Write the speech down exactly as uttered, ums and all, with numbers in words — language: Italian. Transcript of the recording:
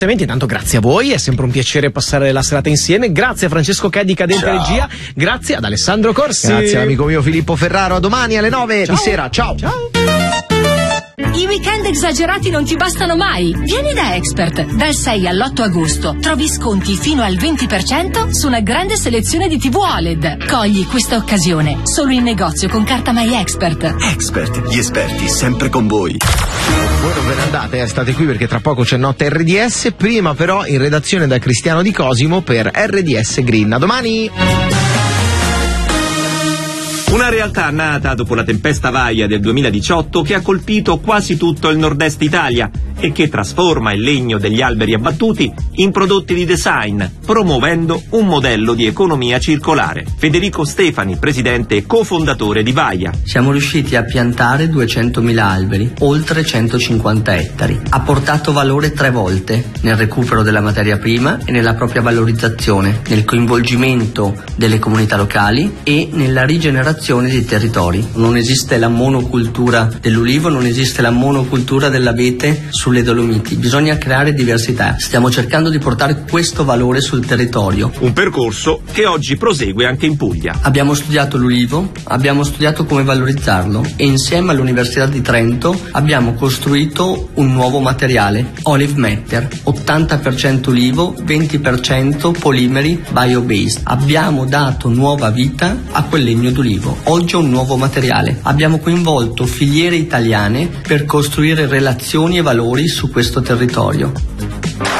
Intanto grazie a voi, è sempre un piacere passare la serata insieme. Grazie a Francesco Caddi, cadente regia. Grazie ad Alessandro Corsi. Grazie all'amico mio Filippo Ferraro. A domani alle nove Ciao. di sera. Ciao. Ciao. I weekend esagerati non ti bastano mai. Vieni da Expert. Dal sei all'otto agosto trovi sconti fino al venti per cento su una grande selezione di tivù O L E D. Cogli questa occasione solo in negozio con carta My Expert. Expert, gli esperti sempre con voi. Voi non ve ne andate, eh, state qui perché tra poco c'è Notte R D S. Prima però in redazione da Cristiano Di Cosimo per R D S Green. A domani. Una realtà nata dopo la tempesta Vaia del duemiladiciotto che ha colpito quasi tutto il nord-est Italia e che trasforma il legno degli alberi abbattuti in prodotti di design, promuovendo un modello di economia circolare. Federico Stefani, presidente e cofondatore di Vaia. Siamo riusciti a piantare duecentomila alberi, oltre centocinquanta ettari. Ha portato valore tre volte nel recupero della materia prima e nella propria valorizzazione, nel coinvolgimento delle comunità locali e nella rigenerazione dei territori. Non esiste la monocultura dell'ulivo, non esiste la monocultura dell'abete sulle Dolomiti. Bisogna creare diversità. Stiamo cercando di portare questo valore sul territorio. Un percorso che oggi prosegue anche in Puglia. Abbiamo studiato l'ulivo, abbiamo studiato come valorizzarlo e insieme all'Università di Trento abbiamo costruito un nuovo materiale, Olive Matter, ottanta per cento ulivo, venti per cento polimeri bio-based. Abbiamo dato nuova vita a quel legno d'ulivo. Oggi è un nuovo materiale. Abbiamo coinvolto filiere italiane per costruire relazioni e valori su questo territorio.